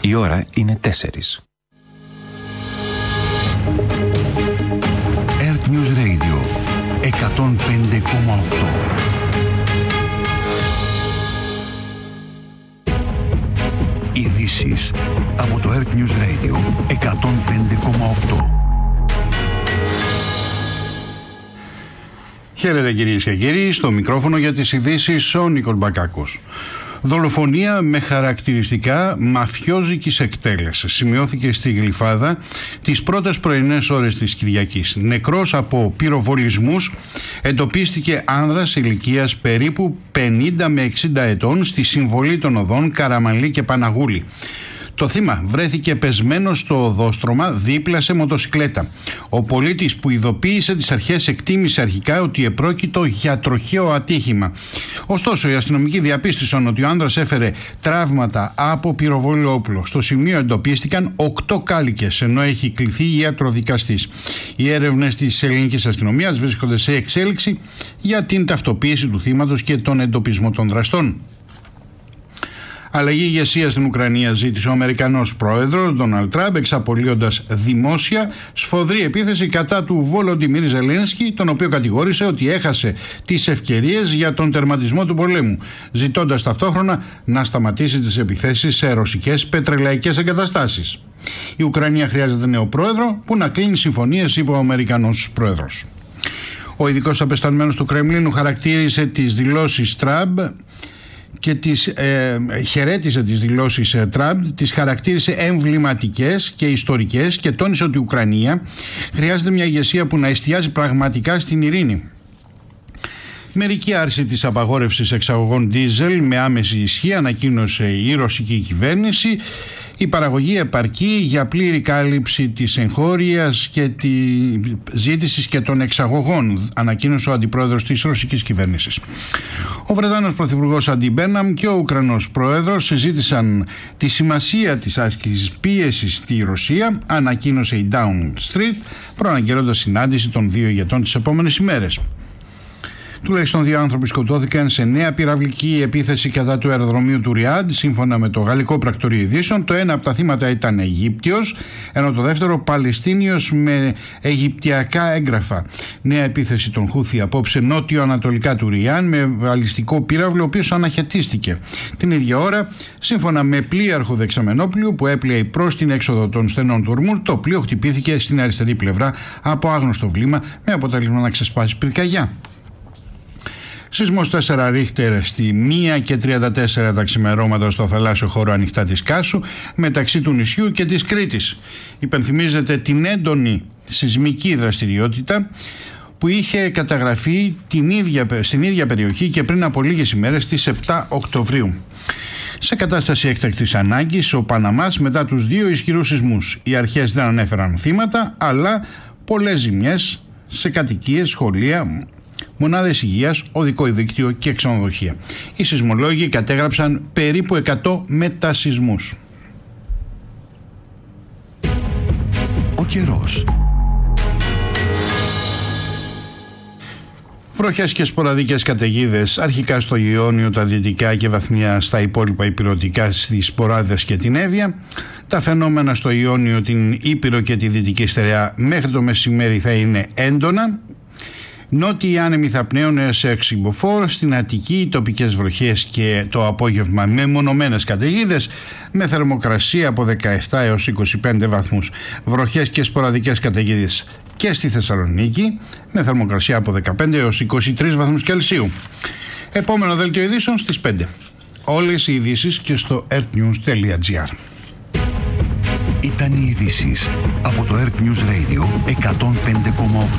Η ώρα είναι 4. Earth News Radio 105,8. Ειδήσεις από το Earth News Radio 105,8. Χαίρετε κυρίες και κύριοι, στο μικρόφωνο για τις ειδήσεις ο Νίκος Μπακάκος. Δολοφονία με χαρακτηριστικά μαφιόζικης εκτέλεσης σημειώθηκε στη Γλυφάδα τις πρώτες πρωινές ώρες της Κυριακής. Νεκρός από πυροβολισμούς εντοπίστηκε άνδρας ηλικίας περίπου 50 με 60 ετών στη συμβολή των οδών Καραμανλή και Παναγούλη. Το θύμα βρέθηκε πεσμένο στο οδόστρωμα δίπλα σε μοτοσικλέτα. Ο πολίτης που ειδοποίησε τις αρχές εκτίμησε αρχικά ότι επρόκειτο για τροχαίο ατύχημα. Ωστόσο, οι αστυνομικοί διαπίστωσαν ότι ο άνδρας έφερε τραύματα από πυροβόλιο όπλο. Στο σημείο εντοπίστηκαν 8 κάλικες, ενώ έχει κληθεί ιατροδικαστής. Οι έρευνες της ελληνικής αστυνομίας βρίσκονται σε εξέλιξη για την ταυτοποίηση του θύματος και τον εντοπισμό των δραστών. Αλλαγή ηγεσία στην Ουκρανία ζήτησε ο Αμερικανός πρόεδρος Ντόναλντ Τραμπ, εξαπολύοντας δημόσια σφοδρή επίθεση κατά του Βολοντιμίρ Ζελένσκι, τον οποίο κατηγόρησε ότι έχασε τις ευκαιρίες για τον τερματισμό του πολέμου, ζητώντας ταυτόχρονα να σταματήσει τις επιθέσεις σε ρωσικές πετρελαϊκές εγκαταστάσεις. Η Ουκρανία χρειάζεται νέο πρόεδρο που να κλείνει συμφωνίες, είπε ο Αμερικανός πρόεδρος. Ο ειδικός απεσταλμένος του Κρεμλίνου χαρακτήρισε τις δηλώσεις Τραμπ και χαιρέτησε τις δηλώσεις Τραμπ, τις χαρακτήρισε εμβληματικές και ιστορικές και τόνισε ότι η Ουκρανία χρειάζεται μια ηγεσία που να εστιάζει πραγματικά στην ειρήνη. Μερική άρση της απαγόρευσης εξαγωγών ντίζελ με άμεση ισχύ, ανακοίνωσε η ρωσική κυβέρνηση. Η παραγωγή επαρκεί για πλήρη κάλυψη της εγχώριας και της ζήτησης και των εξαγωγών, ανακοίνωσε ο αντιπρόεδρος της ρωσικής κυβέρνησης. Ο Βρετανός πρωθυπουργός Άντι Μπέναμ και ο Ουκρανός πρόεδρος συζήτησαν τη σημασία της άσκησης πίεσης στη Ρωσία, ανακοίνωσε η Downing Street, προαναγγέλλοντας συνάντηση των δύο ηγετών τις επόμενες ημέρες. Τουλάχιστον 2 άνθρωποι σκοτώθηκαν σε νέα πυραυλική επίθεση κατά του αεροδρομίου του Ριάντ, σύμφωνα με το γαλλικό πρακτορείο ειδήσεων. Το ένα από τα θύματα ήταν Αιγύπτιος, ενώ το δεύτερο Παλαιστίνιος με αιγυπτιακά έγγραφα. Νέα επίθεση των Χούθι απόψε νότιο-ανατολικά του Ριάν με βαλιστικό πύραυλο, ο οποίος αναχαιτίστηκε. Την ίδια ώρα, σύμφωνα με πλοίαρχο δεξαμενόπλιο που έπλεε προς την έξοδο των στενών του Ορμούρ, το πλοίο χτυπήθηκε στην αριστερή πλευρά από άγνωστο βλήμα, με αποτέλεσμα να ξεσπάσει πυρκαγιά. Σεισμός 4 Ρίχτερ στη 1:34 τα ξημερώματα στο θαλάσσιο χώρο ανοιχτά της Κάσου, μεταξύ του νησιού και της Κρήτης. Υπενθυμίζεται την έντονη σεισμική δραστηριότητα που είχε καταγραφεί στην ίδια περιοχή και πριν από λίγες ημέρες, στις 7 Οκτωβρίου. Σε κατάσταση έκτακτης ανάγκης ο Παναμάς μετά τους 2 ισχυρούς σεισμούς. Οι αρχές δεν ανέφεραν θύματα, αλλά πολλές ζημιές σε κατοικίες, σχολεία, μονάδες υγείας, οδικό δίκτυο και ξενοδοχεία. Οι σεισμολόγοι κατέγραψαν περίπου 100 μετασεισμούς. Ο καιρός. Βροχές και σποραδικές καταιγίδες, αρχικά στο Ιόνιο, τα δυτικά και βαθμία στα υπόλοιπα ηπειρωτικά, στις Ποράδες και την Εύβοια. Τα φαινόμενα στο Ιόνιο, την Ήπειρο και τη Δυτική Στερεά μέχρι το μεσημέρι θα είναι έντονα. Νότιοι άνεμοι θα πνέουν έως 6 μποφόρ, στην Αττική οι τοπικές βροχές και το απόγευμα με μονομένες καταιγίδες, με θερμοκρασία από 17 έως 25 βαθμούς. Βροχές και σποραδικές καταιγίδες και στη Θεσσαλονίκη, με θερμοκρασία από 15 έως 23 βαθμούς Κελσίου. Επόμενο δελτίο ειδήσεων στις 5. Όλες οι ειδήσεις και στο earthnews.gr. Ήταν οι ειδήσεις από το Earth News Radio 105,8.